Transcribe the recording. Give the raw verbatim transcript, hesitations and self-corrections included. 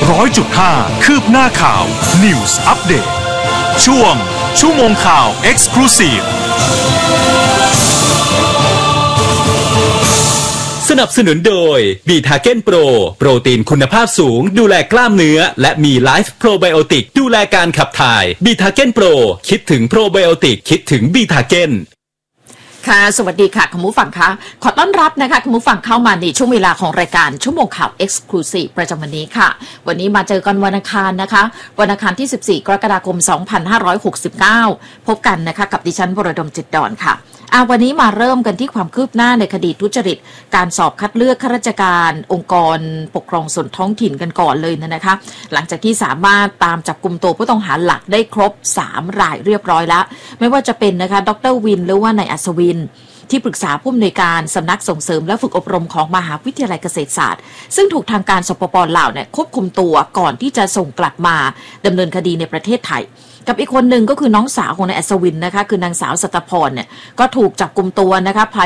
ร้อยจุดห้าคืบหน้าข่าว News Update ช่วงชั่วโมงข่าว Exclusive สนับสนุนโดยบีทาเก้นโปรโปรตีนคุณภาพสูงดูแลกล้ามเนื้อและมีไลฟ์โปรไบโอติกดูแลการขับถ่ายบีทาเก้นโปรคิดถึงโปรไบโอติกคิดถึงบีทาเก้นค่ะสวัสดีค่ะคุณผู้ฟังคะขอต้อนรับนะคะคุณผู้ฟังเข้ามาในช่วงเวลาของรายการชั่วโมงข่าว Exclusive ประจำวันนี้ค่ะวันนี้มาเจอกันวันอังคารนะคะวันอังคารที่สิบสี่กรกฎาคมสองพันห้าร้อยหกสิบเก้าพบกันนะคะกับดิฉันวรดมจิตดอนค่ะอ่ะวันนี้มาเริ่มกันที่ความคืบหน้าในคดีทุจริตการสอบคัดเลือกข้าราชการองค์กรปกครองส่วนท้องถิ่นกันก่อนเลยนะคะหลังจากที่สามารถตามจับกุมตัวผู้ต้องหาหลักได้ครบสามรายเรียบร้อยแล้วไม่ว่าจะเป็นนะคะดร.วินหรือว่านายอัศวินที่ปรึกษาผู้อำนวยการสำนักส่งเสริมและฝึกอบรมของมหาวิทยาลัยเกษตรศาสตร์ซึ่งถูกทางการสปป.ลาวเนี่ยควบคุมตัวก่อนที่จะส่งกลับมาดำเนินคดีในประเทศไทยกับอีกคนหนึ่งก็คือน้องสาวของนายอัศวินนะคะคือนางสาวสัตพรเนี่ยก็ถูกจับกุมตัวนะคะภาย